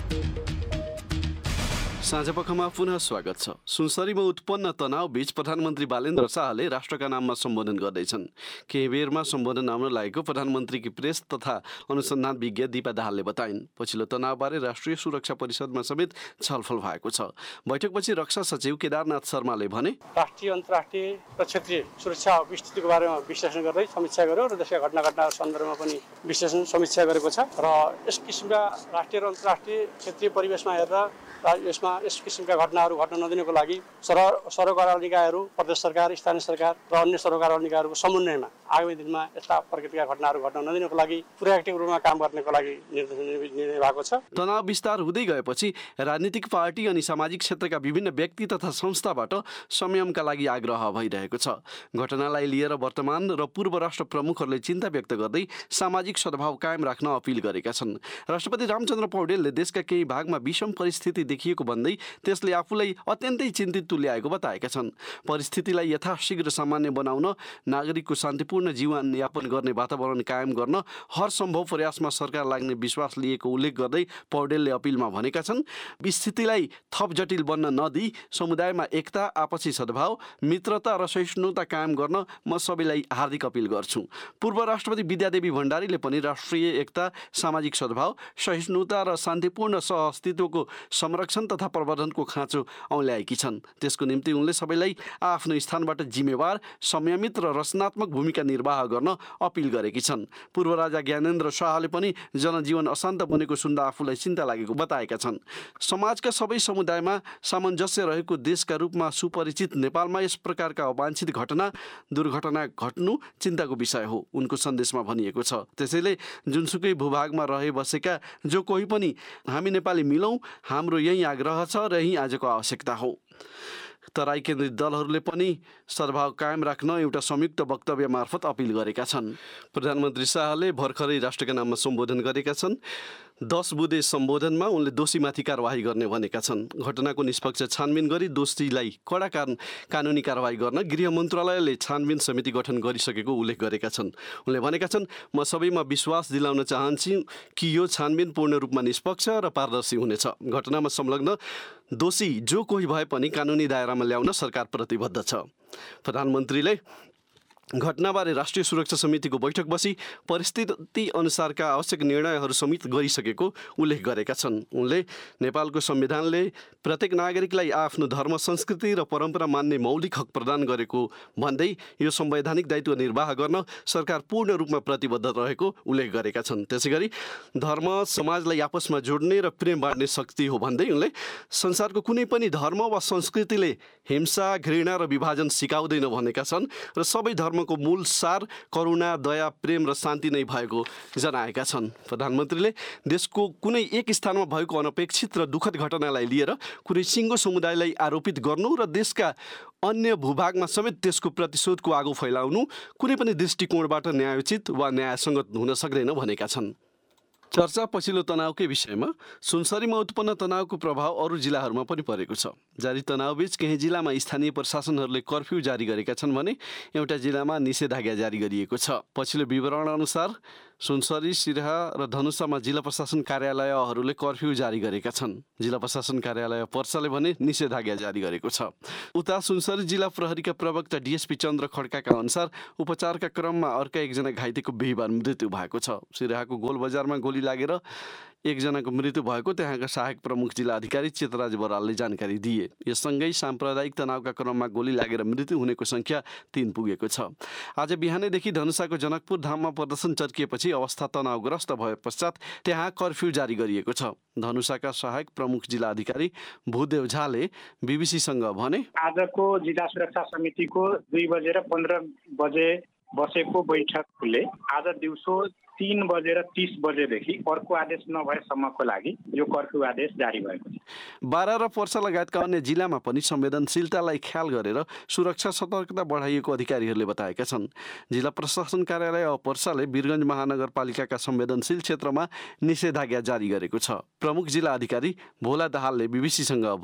साँझपखमा पुनः स्वागत छ। सुनसरीमा उत्पन्न तनाव बीच प्रधानमन्त्री बालेन्द्र शाहले राष्ट्रका नाममा सम्बोधन गर्दैछन्। केही बेरमा सम्बोधन आउन लागेको प्रधानमन्त्रीकी प्रेस तथा अनुसन्धान विज्ञ दीपा दाहालले बताइन्। पछिल्लो तनावबारे राष्ट्रिय सुरक्षा परिषदमा समेत छलफल भएको छ। बैठकपछि रक्षा सचिव केदारनाथ शर्माले भने, राष्ट्रिय अन्तर्राष्ट्रिय र क्षेत्रीय सुरक्षा स्थितिको बारेमा विश्लेषण गर्दै समीक्षा गर्यो र देशका घटनाको सन्दर्भमा पनि विश्लेषण समीक्षा गरेको छ र यस किसिमका राष्ट्रिय र अन्तर्राष्ट्रिय क्षेत्रीय परिवेशमा हेर्दा यस किसिमका घटनाहरू घट्न नदिनको लागि सरकार निकायहरू, प्रदेश सरकार, स्थानीय सरकार र अन्य सरकार निकायहरूको समन्वयमा आगामी दिनमा यस्ता प्रकृतिका घटनाहरू घट्न नदिनको लागि प्रोएक्टिभ रूपमा काम गर्नको लागि निर्णय भएको छ। तनाव विस्तार हुँदै गएपछि राजनीतिक पार्टी अनि सामाजिक क्षेत्रका विभिन्न व्यक्ति तथा संस्थाबाट संयमका लागि आग्रह भइरहेको छ। घटनालाई लिएर वर्तमान र पूर्व राष्ट्र प्रमुखहरूले चिन्ता व्यक्त गर्दै सामाजिक सद्भाव कायम राख्न अपिल गरेका छन्। राष्ट्रपति रामचन्द्र पौडेलले देशका केही भागमा विषम परिस्थिति देखिएको भन्दै त्यसले आफूलाई अत्यन्तै चिन्तित तुल्याएको बताएका छन्। परिस्थितिलाई यथाशीघ्र सामान्य बनाउन, नागरिकको शान्तिपूर्ण जीवनयापन गर्ने वातावरण कायम गर्न हर सम्भव प्रयासमा सरकार लाग्ने विश्वास लिएको उल्लेख गर्दै पौडेलले अपिलमा भनेका छन्, स्थितिलाई थप जटिल बन्न नदिई समुदायमा एकता, आपसी सद्भाव, मित्रता र सहिष्णुता कायम गर्न म सबैलाई हार्दिक अपिल गर्छु। पूर्व राष्ट्रपति विद्यादेवी भण्डारीले पनि राष्ट्रिय एकता, सामाजिक सद्भाव, सहिष्णुता र शान्तिपूर्ण सहअस्तित्वको संरक्षण तथा प्रवर्धनको खाँचो औल्याएकी छन्। त्यसको निम्ति उनले सबैलाई आफ्नो स्थानबाट जिम्मेवार, संयमित र रचनात्मक भूमिका निर्वाह गर्न अपिल गरेकी छन्। पूर्व राजा ज्ञानेन्द्र शाहले पनि जनजीवन अशान्त बनेको सुन्दा आफूलाई चिन्ता लागेको बताएका छन्। समाजका सबै समुदायमा सामञ्जस्य रहेको देशका रूपमा सुपरिचित नेपालमा यस प्रकारका अवांछित दुर्घटना घट्नु चिन्ताको विषय हो, उनको सन्देशमा भनिएको छ। त्यसैले जुनसुकै भूभागमा रहे बसेका जो कोही पनि हामी नेपाली मिलौँ, हाम्रो यही आग्रह छ र यही आजको आवश्यकता हो। तराई केन्द्रित दलहरूले पनि सद्भाव कायम राख्न एउटा संयुक्त वक्तव्य मार्फत अपिल गरेका छन्। प्रधानमन्त्री शाहले भर्खरै राष्ट्रका नाममा सम्बोधन गरेका छन्। 10 बुँदे सम्बोधनमा उनले दोषीमाथि कारवाही गर्ने भनेका छन्। घटनाको निष्पक्ष छानबिन गरी दोषीलाई कडा कानुनी कारवाही गर्न गृह मन्त्रालयले छानबिन समिति गठन गरिसकेको उल्लेख गरेका छन्। उनले भनेका छन्, म सबैमा विश्वास दिलाउन चाहन्छु कि यो छानबिन पूर्ण रूपमा निष्पक्ष र पारदर्शी हुनेछ। घटनामा संलग्न दोषी जो कोही भए पनि कानुनी दायरामा ल्याउन सरकार प्रतिबद्ध छ। प्रधानमन्त्रीले घटनाबारे राष्ट्रिय सुरक्षा समितिको बैठक बसी परिस्थिति अनुसारका आवश्यक निर्णयहरू समेत गरिसकेको उल्लेख गरेका छन्। उनले नेपालको संविधानले प्रत्येक नागरिकलाई आफ्नो धर्म, संस्कृति र परम्परा मान्ने मौलिक हक प्रदान गरेको भन्दै यो संवैधानिक दायित्व निर्वाह गर्न सरकार पूर्ण रूपमा प्रतिबद्ध रहेको उल्लेख गरेका छन्। त्यसैगरी धर्म समाजलाई आपसमा जोड्ने र प्रेम बाँड्ने शक्ति हो भन्दै उनले संसारको कुनै पनि धर्म वा संस्कृतिले हिंसा, घृणा र विभाजन सिकाउँदैन भनेका छन् र सबै धर्मको मूल सार करुणा, दया, प्रेम र शान्ति नै भएको जनाएका छन्। प्रधानमन्त्रीले देशको कुनै एक स्थानमा भएको अनपेक्षित र दुःखद घटनालाई लिएर कुनै सिङ्गो समुदायलाई आरोपित गर्नु र देशका अन्य भूभागमा समेत त्यसको प्रतिशोधको आगो फैलाउनु कुनै पनि दृष्टिकोणबाट न्यायोचित वा न्यायसङ्गत हुन सक्दैन भनेका छन्। चर्चा पछिल्लो तनावकै विषयमा। सुनसरीमा उत्पन्न तनावको प्रभाव अरू जिल्लाहरूमा पनि परेको छ। जारी तनावबीच केही जिल्लामा स्थानीय प्रशासनहरूले कर्फ्यू जारी गरेका छन् भने एउटा जिल्लामा निषेधाज्ञा जारी गरिएको छ। पछिल्लो विवरण अनुसार सुनसरी, सिराहा र धनुषामा जिल्ला प्रशासन कार्यालयहरूले कर्फ्यू जारी गरेका छन्। जिल्ला प्रशासन कार्यालय पर्साले भने निषेधाज्ञा जारी गरेको छ। उता सुनसरी जिल्ला प्रहरीका प्रवक्ता डिएसपी चन्द्र खड्काका अनुसार उपचारका क्रममा अर्का एकजना घाइतेको बिहिबार मृत्यु भएको छ। सिराहाको गोल बजारमा गोली लागेर एकजनाको मृत्यु भएको त्यहाँका सहायक प्रमुख जिल्ला अधिकारी चेतराज बरालले जानकारी दिए। यससँगै साम्प्रदायिक तनावका क्रममा गोली लागेर मृत्यु हुनेको सङ्ख्या 3 पुगेको छ। आज बिहानैदेखि धनुषाको जनकपुर धाममा प्रदर्शन चर्किएपछि अवस्था तनावग्रस्त भए पश्चात त्यहाँ कर्फ्यू जारी गरिएको छ। धनुषाका सहायक प्रमुख जिल्ला अधिकारी भूदेव झाले बीबीसीसँग भने, आजको जिल्ला सुरक्षा समितिको 2:15 बसेको बैठकले आज दिउँसो 3:30 अर्को आदेश नभएसम्मको लागि यो कर्फ्यू आदेश जारी भएको छ। बारा र पर्सा लगायतका अन्य जिल्लामा पनि संवेदनशीलतालाई ख्याल गरेर सुरक्षा सतर्कता बढाइएको अधिकारीहरूले बताएका छन्। जिल्ला प्रशासन कार्यालय पर्साले वीरगञ्ज महानगरपालिकाका संवेदनशील क्षेत्रमा निषेधाज्ञा जारी गरेको छ। प्रमुख जिल्ला अधिकारी भोला दाहालले बीबीसीसँग भने,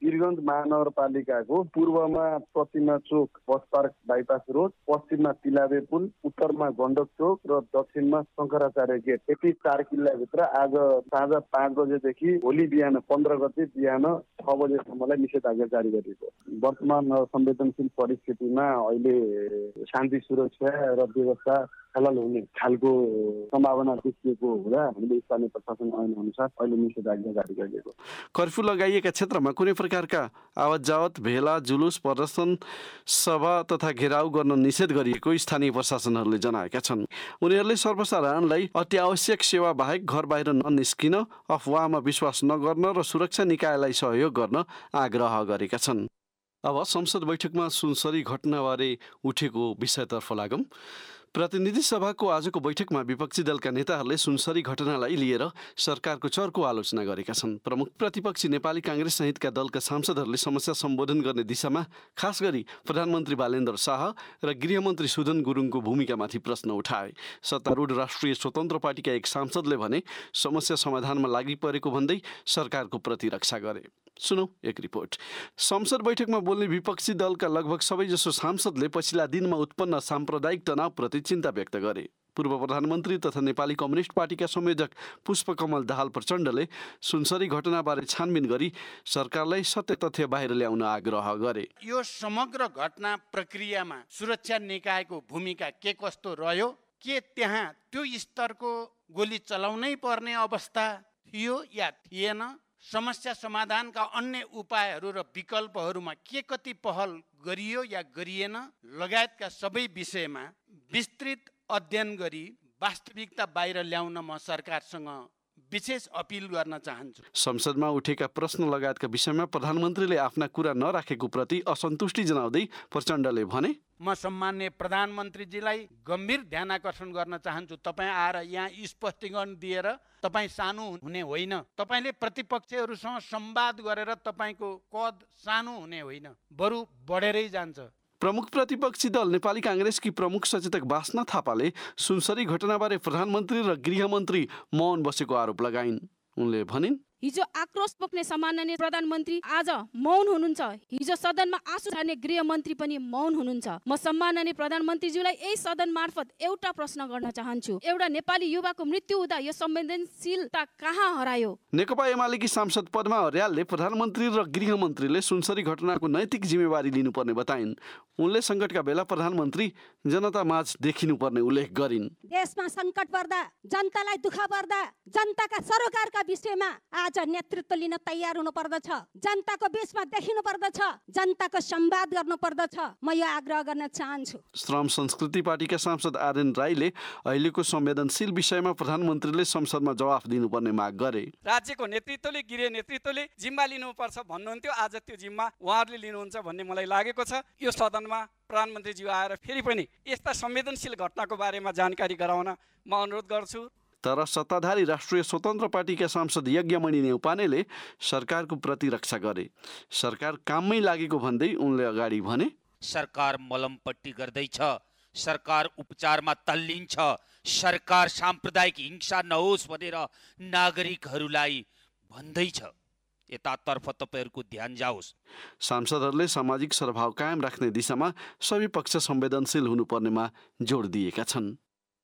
वीरगञ्ज महानगरपालिकाको पूर्वमा प्रतिमा चोक बस पार्क बाइपास रोड, पश्चिममा तिलाबे पुल, उत्तरमा गण्डक चोक र दक्षिणमा शङ्कराचार्य गेट। यति 4 किल्लाभित्र आज साँझ 5 बजेदेखि भोलि बिहान 15 गते बिहान 6 बजेसम्मलाई निषेधाज्ञा जारी गरिएको। वर्तमान संवेदनशील परिस्थितिमा अहिले शान्ति सुरक्षा र व्यवस्था खलल हुने खालको सम्भावना देखिएको हुँदा हामीले स्थानीय प्रशासन ऐन अनुसार अहिले निषेधाज्ञा जारी गरिएको। कर्फ्यू लगाइएका क्षेत्रमा कुनै प्रकारका आवत जावत, भेला, जुलुस, प्रदर्शन, सभा तथा घेराउ गर्न निषेध गरिएको स्थानीय प्रशासनहरूले जनाएका छन्। उनीहरूले सर्वसाधारणलाई अत्यावश्यक सेवा बाहेक घर बाहिर ननिस्किन, अफवाहमा विश्वास नगर्न र सुरक्षा निकायलाई सहयोग गर्न आग्रह गरेका छन्। अब संसद बैठकमा सुनसरी घटनाबारे उठेको विषयतर्फ लागौँ। प्रतिनिधि सभाको आजको बैठकमा विपक्षी दलका नेताहरूले सुनसरी घटनालाई लिएर सरकारको चर्को आलोचना गरेका छन्। प्रमुख प्रतिपक्षी नेपाली काङ्ग्रेस सहितका दलका सांसदहरूले समस्या सम्बोधन गर्ने दिशामा खास गरी प्रधानमन्त्री बालेन्द्र शाह र गृहमन्त्री सुदन गुरुङको भूमिकामाथि प्रश्न उठाए। सत्तारूढ राष्ट्रिय स्वतन्त्र पार्टीका एक सांसदले भने समस्या समाधानमा लागि परेको भन्दै सरकारको प्रतिरक्षा गरे। सुनौ एक रिपोर्ट। संसद बैठकमा बोल्ने विपक्षी दलका लगभग सबैजसो सांसदले पछिल्ला दिनमा उत्पन्न साम्प्रदायिक तनावप्रति चिन्ता व्यक्त गरे। पूर्व प्रधानमन्त्री तथा नेपाली कम्युनिस्ट पार्टीका संयोजक पुष्पकमल दाहाल प्रचण्डले सुनसरी घटनाबारे छानबिन गरी सरकारलाई सत्य तथ्य बाहिर ल्याउन आग्रह गरे। यो समग्र घटना प्रक्रियामा सुरक्षा निकायको भूमिका के कस्तो रह्यो? के त्यहाँ त्यो स्तरको गोली चलाउनै पर्ने अवस्था थियो या थिएन? समस्या समाधानका अन्य उपायहरू र विकल्पहरूमा के कति पहल गरियो या गरिएन लगायतका सबै विषयमा विस्तृत अध्ययन गरी वास्तविकता बाहिर ल्याउन म सरकारसँग विशेष अपील गर्न चाहन्छु। संसदमा उठेका प्रश्न लगायतका विषयमा प्रधानमन्त्रीले आफ्ना कुरा नराखेको प्रति असन्तुष्टि जनाउँदै प्रचण्डले भने, म सम्माननीय प्रधानमन्त्रीजीलाई गम्भीर ध्यान आकर्षण गर्न चाहन्छु। तपाईँ आएर यहाँ स्पष्टीकरण दिएर तपाईँ सानो हुने होइन। तपाईँले प्रतिपक्षहरूसँग संवाद गरेर तपाईँको कद सानो हुने होइन, बरु बढेरै जान्छ। प्रमुख प्रतिपक्षी दल नेपाली काङ्ग्रेसकी प्रमुख सचेतक बास्ना थापाले सुनसरी घटनाबारे प्रधानमन्त्री र गृहमन्त्री मौन बसेको आरोप लगाइन्। उनले भनिन्, हिजो आक्रोश पोख्ने सम्माननीय प्रधानमन्त्री आज मौन हुनुहुन्छ। हिजो सदनमा आँसु छाड्ने गृहमन्त्री पनि मौन हुनुहुन्छ। म सम्माननीय प्रधानमन्त्रीज्यूलाई यही सदन मार्फत एउटा प्रश्न गर्न चाहन्छु। एउटा नेपाली युवाको मृत्यु हुँदा यो संवेदनशीलता कहाँ हरायो? नेकपा एमालेकी सांसद पद्मा अर्यालले प्रधानमन्त्री र गृहमन्त्रीले सुनसरी घटनाको नैतिक जिम्मेवारी लिनुपर्ने बताइन्। उनले सङ्कटका बेला प्रधानमन्त्री जनता माझ देखिनुपर्ने उल्लेख गरिन्। देशमा सङ्कट पर्दा, जनतालाई दुःख पर्दा, जनताका सरोकारका विषयमा आज नेतृत्व लिन तयार हुनु पर्दछ। जनताको बीचमा देखिनु पर्दछ, जनताको संवाद गर्नु पर्दछ। म यो आग्रह गर्न चाहन्छु। श्रम संस्कृति पार्टीका सांसद आर्यन राईले अहिलेको संवेदनशील विषयमा प्रधानमन्त्रीले संसदमा जवाफ दिनुपर्ने माग गरे। राज्यको नेतृत्वले, गृह नेतृत्वले जिम्मा लिनुपर्छ भन्नुहुन्थ्यो। आज त्यो जिम्मा उहाँहरूले लिनुहुन्छ भन्ने मलाई लागेको छ। यो सदनमा प्रधानमन्त्रीज्यू आएर फेरि पनि यस्ता संवेदनशील घटनाको बारेमा जानकारी गराउन म अनुरोध गर्छु। तर सत्ताधारी राष्ट्रिय स्वतन्त्र पार्टीका सांसद यज्ञमणि नेउपानेले सरकारको प्रतिरक्षा गरे। सरकार काममै लागेको भन्दै उनले अगाडि भने, सरकार मलमपट्टि गर्दैछ, सरकार उपचारमा तल्लिन्छ, सरकार साम्प्रदायिक हिंसा नहोस् भनेर नागरिकहरूलाई भन्दैछ। यतातर्फ तपाईँहरूको ध्यान जाओस्। सांसदहरूले सामाजिक सद्भाव कायम राख्ने दिशामा सबै पक्ष संवेदनशील हुनुपर्नेमा जोड दिएका छन्।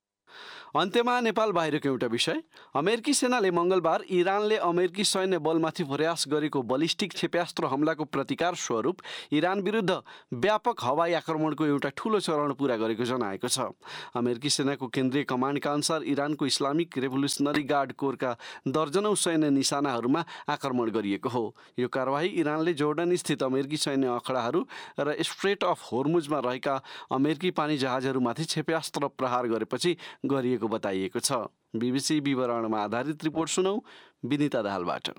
अन्त्यमा नेपाल बाहिरको एउटा विषय। अमेरिकी सेनाले मङ्गलबार इरानले अमेरिकी सैन्य बलमाथि प्रयास गरेको बलिस्टिक क्षेप्यास्त्र हमलाको प्रतिकार स्वरूप इरान विरुद्ध व्यापक हवाई आक्रमणको एउटा ठूलो चरण पूरा गरेको जनाएको छ। अमेरिकी सेनाको केन्द्रीय कमान्डका अनुसार इरानको इस्लामिक रेभोल्युसनरी गार्ड कोरका दर्जनौं सैन्य निशानाहरूमा आक्रमण गरिएको हो। यो कारवाही इरानले जोर्डन स्थित अमेरिकी सैन्य अखडाहरू र स्ट्रेट अफ होर्मुजमा रहेका अमेरिकी पानी जहाजहरूमाथि क्षेप्यास्त्र प्रहार गरेपछि गरिएको बताइएको छ। बीबीसी विवरणमा आधारित रिपोर्ट सुनौ विनिता दाहालबाट।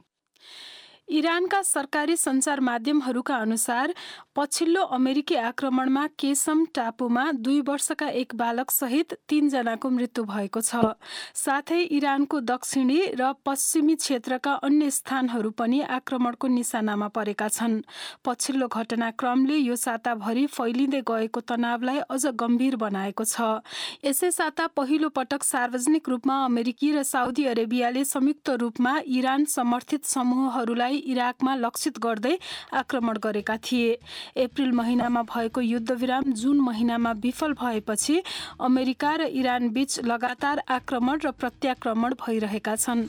इरानका सरकारी सञ्चार माध्यमहरूका अनुसार पछिल्लो अमेरिकी आक्रमणमा केसम टापुमा 2 वर्षका एक बालक सहित 3 जनाको मृत्यु भएको छ। साथै इरानको दक्षिणी र पश्चिमी क्षेत्रका अन्य स्थानहरू पनि आक्रमणको निशानामा परेका छन्। पछिल्लो घटनाक्रमले यो साताभरि फैलिँदै गएको तनावलाई अझ गम्भीर बनाएको छ। यसै साता पहिलो पटक सार्वजनिक रूपमा अमेरिकी र साउदी अरेबियाले संयुक्त रूपमा इरान समर्थित समूहहरूलाई इराकमा लक्षित गर्दै आक्रमण गरेका थिए। अप्रिल महिनामा भएको युद्धविराम जुन महिनामा विफल भएपछि अमेरिका र इरान बीच लगातार आक्रमण र प्रत्याक्रमण भइरहेका छन्।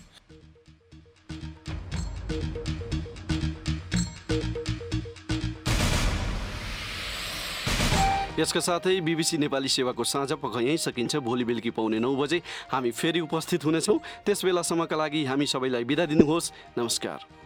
यसका साथै BBC नेपाली सेवाको साँझ पख यहीँ सकिन्छ। भोलि बेलुकी पाउने 9 बजे हामी फेरि उपस्थित हुनेछौँ। त्यस बेलासम्मका लागि हामी सबैलाई बिदा दिनुहोस्। नमस्कार।